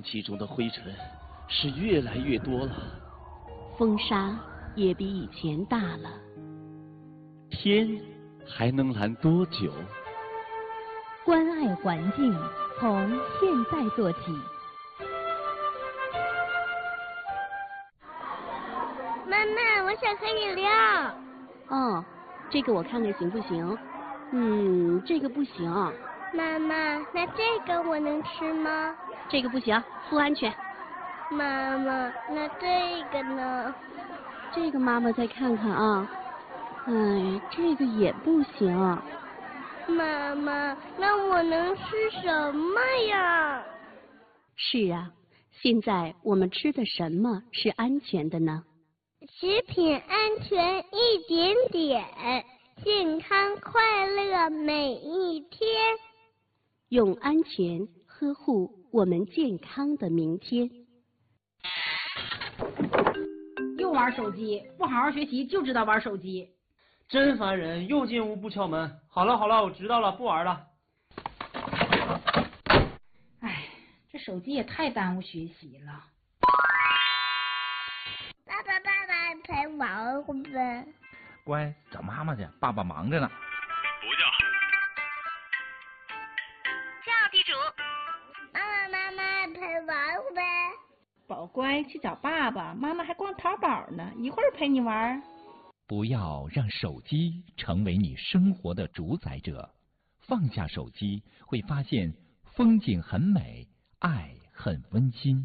气中的灰尘是越来越多了， 风沙也比以前大了。 天还能蓝多久？ 关爱环境，从现在做起。 妈妈，我想喝饮料。 哦，这个我看看行不行？这个不行。 妈妈，那这个我能吃吗？ 这个不行，不安全。 妈妈，那这个呢？ 这个妈妈再看看啊。这个也不行。 妈妈，那我能吃什么呀？ 是啊，现在我们吃的什么是安全的呢？ 食品安全一点点，健康快乐每一天。 用安全呵护我们健康的明天。 又玩手机，不好好学习就知道玩手机， 真烦人！又进屋不敲门。好了好了，我知道了，不玩了。 哎，这手机也太耽误学习了。 爸爸陪玩会呗。 乖，找妈妈去，爸爸忙着呢。 不叫。 叫地主。妈妈陪玩会呗。 宝乖，去找爸爸，妈妈还逛淘宝呢，一会儿陪你玩。 不要让手机成为你生活的主宰者，放下手机，会发现风景很美，爱很温馨。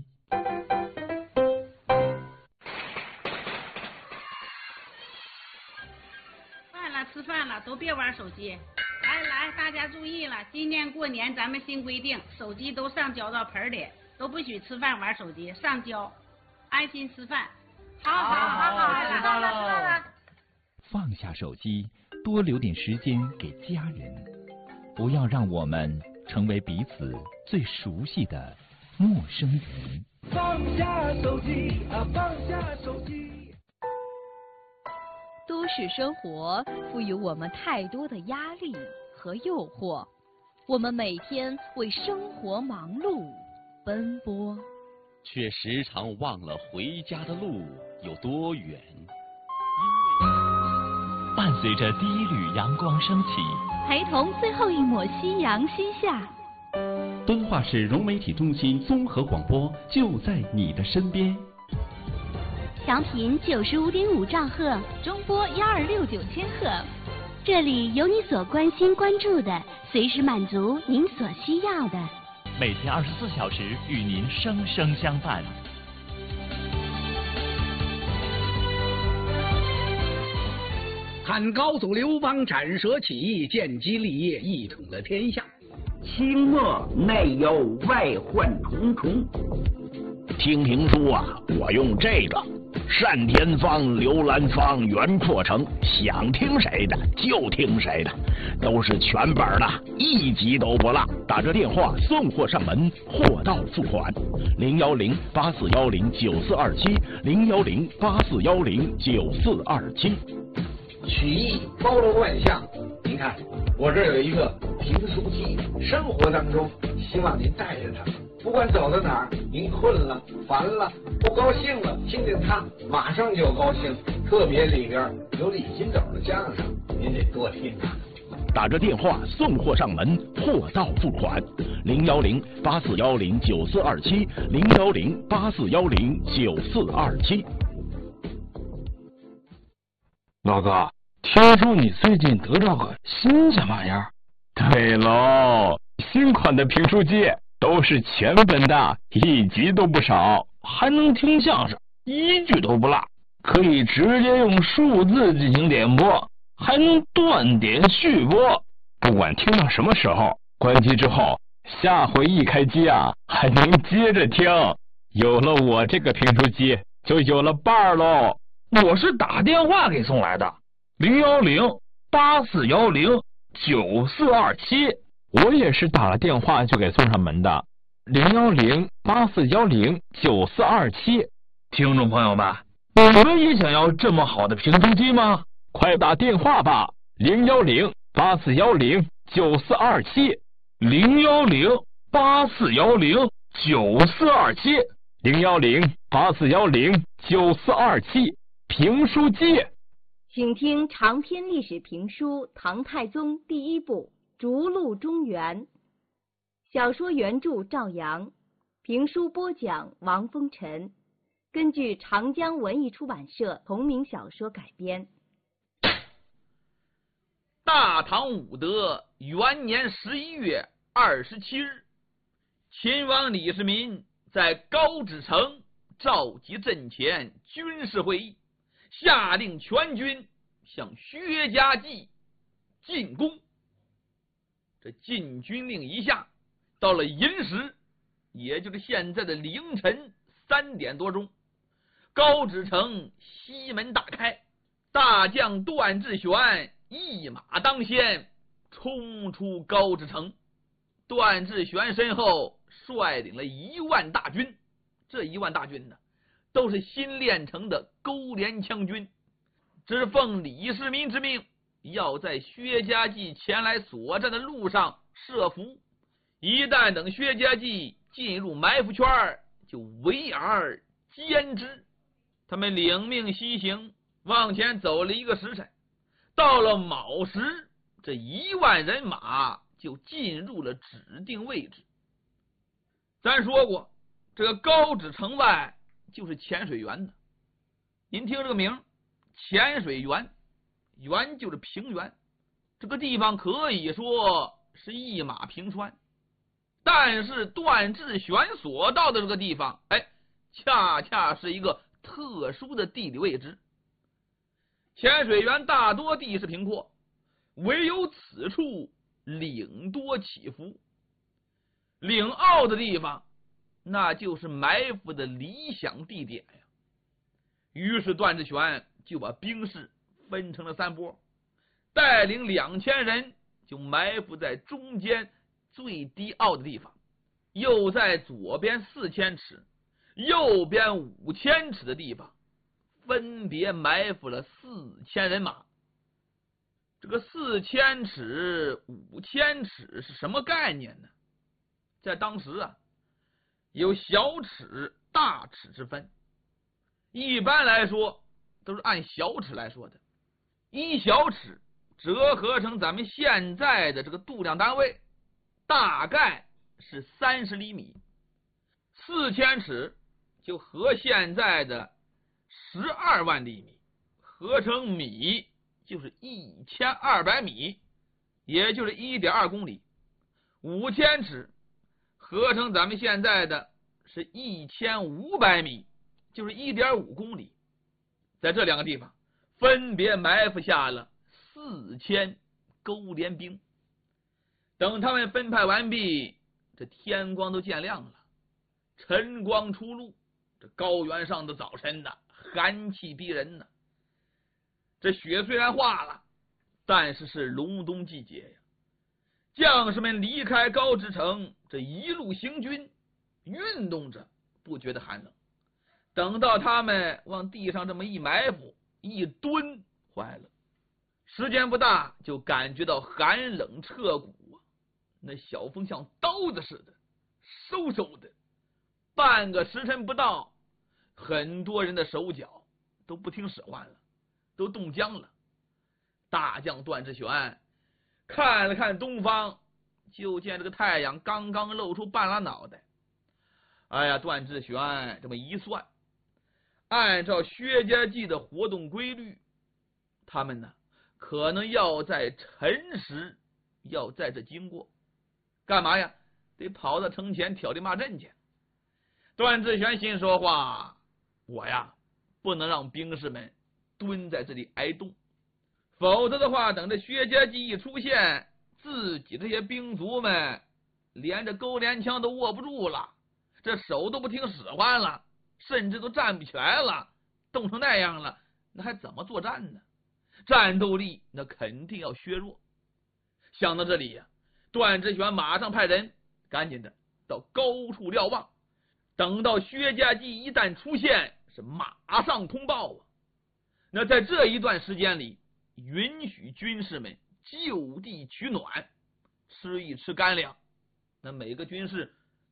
吃饭了，都别玩手机。来，大家注意了，今年过年咱们新规定，手机都上浇到盆里，都不许吃饭玩手机，上浇，安心吃饭。好， 知道了。 放下手机，多留点时间给家人，不要让我们成为彼此最熟悉的陌生人。 放下手机啊，放下手机。 都市生活赋予我们太多的压力和诱惑，我们每天为生活忙碌奔波， 却时常忘了回家的路有多远。 伴随着第一缕阳光升起， 陪同最后一抹夕阳西下。 敦化市融媒体中心综合广播就在你的身边。 调频95.5兆赫， 中波1269千赫， 这里有你所关心关注的，随时满足您所需要的。 每天24小时与您生生相伴。 汉高祖刘邦斩蛇起义，建基立业，一统了天下。 清末内忧外患重重。 听评书啊，我用这个单田芳、刘兰芳、袁阔成，想听谁的就听谁的，都是全本的，一集都不落。打这电话送货上门，货到付款。010-8410-9427，010-8410-9427。 曲艺包罗万象，您看我这有一个评书机，生活当中希望您带着它，不管走到哪儿，您困了、烦了、不高兴了，听见它马上就高兴。特别里边有李金斗的相声，您得多听啊。 打着电话送货上门，货到付款。010-8410-9427，010-8410-9427。 老哥，听说你最近得到个新什么玩意儿？ 对喽，新款的评书机都是全本的，一集都不少， 还能听相声，一句都不落，可以直接用数字进行点播，还能断点续播， 不管听到什么时候，关机之后，下回一开机啊，还能接着听。有了我这个评书机，就有了伴儿喽。 我是打电话给送来的，010-8410-9427。 我也是打了电话就给送上门的，010-8410-9427。 听众朋友们，你们也想要这么好的评书机吗？ 快打电话吧，010-8410-9427， 010-8410-9427。 9427，01084109427，评书界。 请听长篇历史评书《唐太宗》第一部《逐鹿中原》，小说原著赵阳，评书播讲王风尘，根据长江文艺出版社同名小说改编。 大唐武德元年11月27日，秦王李世民在高知城召集阵前军事会议，下令全军向薛家集进攻。这进军令一下，到了寅时，也就是现在的凌晨3点多钟，高知城西门大开，大将段志玄一马当先，冲出高知城。段志玄身后率领了1万大军，这1万大军呢，都是新练成的勾连枪军，只奉李世民之命，要在薛家集前来所战的路上设伏，一旦等薛家集进入埋伏圈，就围而歼之。他们领命西行，往前走了1个时辰，到了卯时，这1万人马就进入了指定位置。咱说过，这个高知城外就是潜水园的。您听这个名，潜水园，园就是平原，这个地方可以说是一马平川。但是段志玄所到的这个地方，恰恰是一个特殊的地理位置。潜水园大多地势平阔，唯有此处岭多起伏。岭凹的地方，那就是埋伏的理想地点呀。于是段志玄就把兵士分成了3波，带领2000人就埋伏在中间最低凹的地方，又在左边4000尺、右边5000尺的地方分别埋伏了4000人马。这个4000尺、5000尺是什么概念呢？在当时啊，有小尺、大尺之分。一般来说都是按小尺来说的，1小尺折合成咱们现在的这个度量单位，大概是30厘米。4000尺就和现在的12万厘米，合成米就是1200米，也就是 1.2 公里。5000尺合成咱们现在的是1500米，就是 1.5 公里。在这2个地方分别埋伏下了4000勾连兵。等他们分派完毕，这天光都渐亮了，晨光初露，这高原上的早晨呢，寒气逼人呢。这雪虽然化了，但是是隆冬季节呀。将士们离开高知城，这一路行军，运动着不觉得寒冷。等到他们往地上这么一埋伏，一蹲，坏了，时间不大就感觉到寒冷彻骨啊，那小风像刀子似的，嗖嗖的。半个时辰不到，很多人的手脚都不听使唤了，都冻僵了。大将段志玄看了看东方，就见这个太阳刚刚露出半拉脑袋。段志玄这么一算，按照薛家集的活动规律，他们呢可能要在辰时要在这经过，干嘛呀？得跑到城前挑地骂阵去。段志玄心说话，我呀不能让兵士们蹲在这里挨冻，否则的话，等着薛家集一出现，自己这些兵卒们连着勾连枪都握不住了，这手都不听使唤了，甚至都站不起来了，冻成那样了，那还怎么作战呢？战斗力那肯定要削弱。想到这里呀，段志玄马上派人赶紧的到高处瞭望，等到薛家集一旦出现，是马上通报啊。那在这一段时间里，允许军士们就地取暖，吃一吃干粮。那每个军士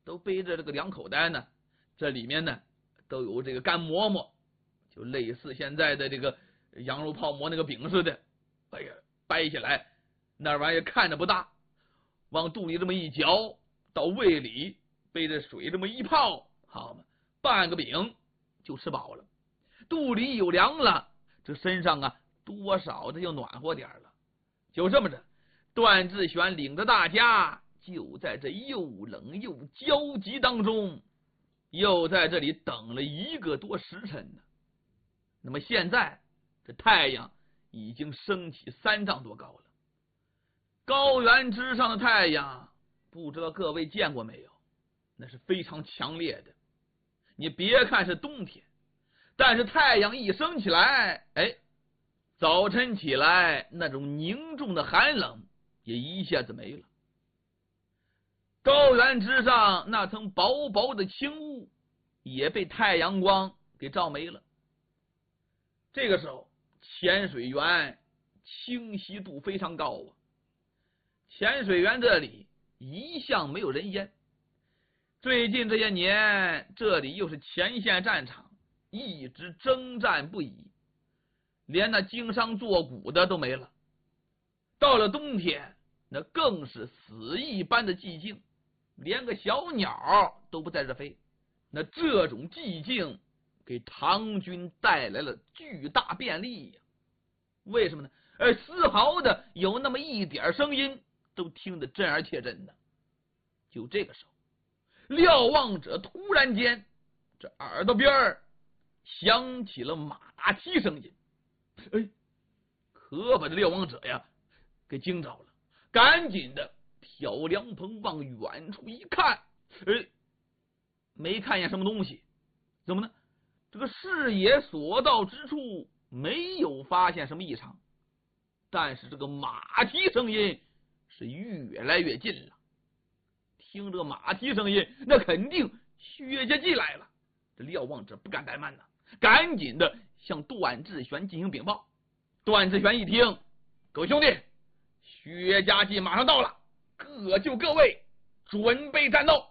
都背着这个2口袋呢，这里面呢都有这个干馍馍，就类似现在的这个羊肉泡馍那个饼似的。哎呀，掰下来那玩意儿看着不大，往肚里这么一嚼，到胃里背着水这么一泡，好嘛，半个饼就吃饱了，肚里有粮了，这身上啊多少的就暖和点了。就这么着，段志玄领着大家就在这又冷又焦急当中，又在这里等了1个多时辰呢。那么现在这太阳已经升起3丈多高了，高原之上的太阳，不知道各位见过没有，那是非常强烈的。你别看是冬天，但是太阳一升起来，哎，早晨起来那种凝重的寒冷也一下子没了。高原之上那层薄薄的轻雾也被太阳光给照没了。这个时候潜水员清晰度非常高啊，潜水员这里一向没有人烟，最近这些年这里又是前线战场，一直征战不已，连那经商做股的都没了。到了冬天，那更是死一般的寂静，连个小鸟都不在这飞。那这种寂静给唐军带来了巨大便利呀。为什么呢？丝毫的有那么一点声音都听得震而切震的。就这个时候，瞭望者突然间这耳朵边儿响起了马蹄声音，哎，可把这瞭望者呀给惊着了，赶紧的挑凉棚往远处一看，没看见什么东西。怎么呢？这个视野所到之处没有发现什么异常，但是这个马蹄声音是越来越近了。听这个马蹄声音，那肯定薛家记来了。这瞭望者不敢怠慢呢，赶紧的向段志玄进行禀报。段志玄一听，各位兄弟，薛家记马上到了，各就各位，准备战斗。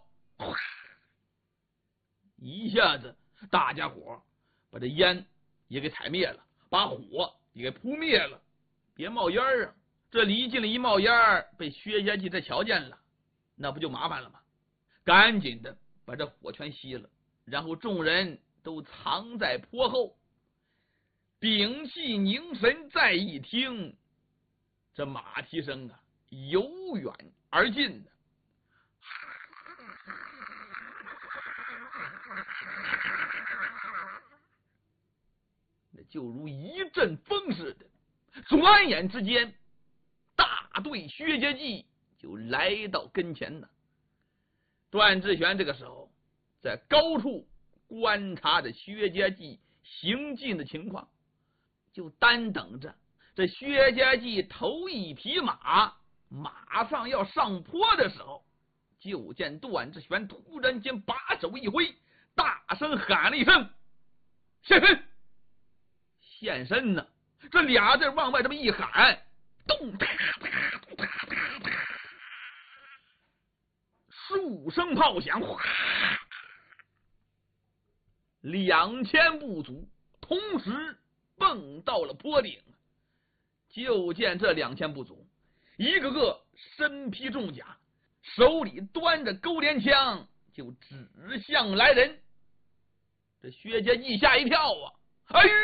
一下子大家伙把这烟也给踩灭了，把火也给扑灭了，别冒烟啊！这离近了一冒烟，被薛家记这瞧见了，那不就麻烦了吗？赶紧的把这火全熄了，然后众人都藏在坡后，屏气凝神，再一听，这马蹄声啊由远而近的，那就如一阵风似的，转眼之间大队薛家记就来到跟前呢。段志玄这个时候在高处观察着薛家记行进的情况，就单等着这薛家记头一匹马马上要上坡的时候，就见段志玄突然间把手一挥，大声喊了一声：“现身！”现身呢，这俩字往外这么一喊，咚哒哒咚哒哒哒，数声炮响，哗，2000步卒同时蹦到了坡顶。就见这2000步卒一个个身披重甲，手里端着钩镰枪，就指向来人。这薛家记吓一跳啊！哎呀！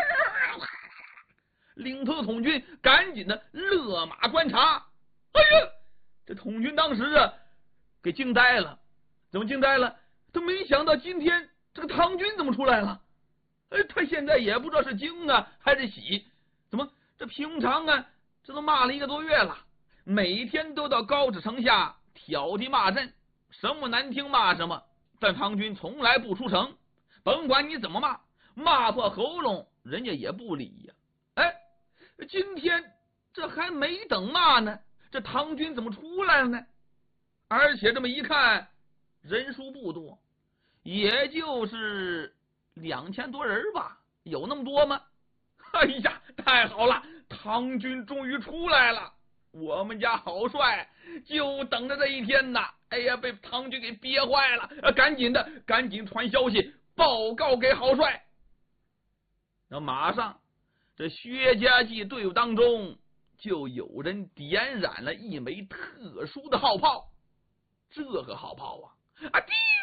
领头的统军赶紧的勒马观察。哎呀，这统军当时啊给惊呆了。怎么惊呆了？他没想到今天这个唐军怎么出来了。他现在也不知道是惊啊还是喜。怎么这平常啊这都骂了1个多月了，每天都到高址城下挑剔骂阵，什么难听骂什么，但唐军从来不出城，甭管你怎么骂，骂破喉咙人家也不理呀。今天这还没等骂呢，这唐军怎么出来了呢？而且这么一看人数不多，也就是2000多人吧，有那么多吗？哎呀，太好了，唐军终于出来了，我们家好帅就等着这一天呐！ 哎呀，被唐军给憋坏了，赶紧传消息报告给郝帅。那马上，这薛家记队伍当中就有人点燃了一枚特殊的号炮。这个号炮啊，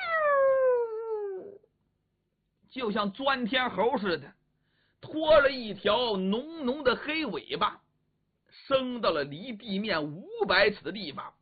就像钻天猴似的，拖了一条浓浓的黑尾巴，升到了离地面500尺的地方。